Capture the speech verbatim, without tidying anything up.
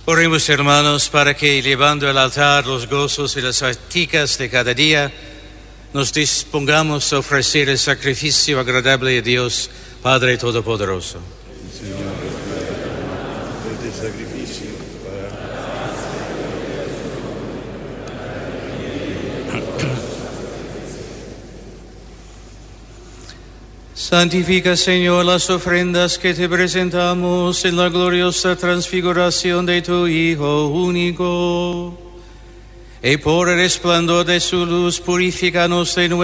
Oremos, hermanos, para que, llevando al altar los gozos y las fatigas de cada día, nos dispongamos a ofrecer el sacrificio agradable a Dios, Padre Todopoderoso. Señor, este sacrificio Santifica, Señor, las ofrendas que te presentamos en la gloriosa transfiguración de tu Hijo único, y por el resplandor de su luz purifícanos de nuevo.